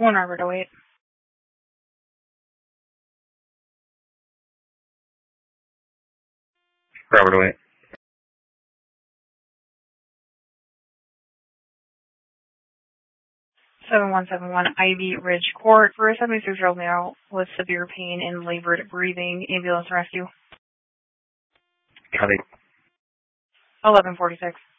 1 Robert 08. Robert 08. 7171 Ivy Ridge Court for a 76-year-old male with severe pain and labored breathing. Ambulance rescue. Copy. 1146.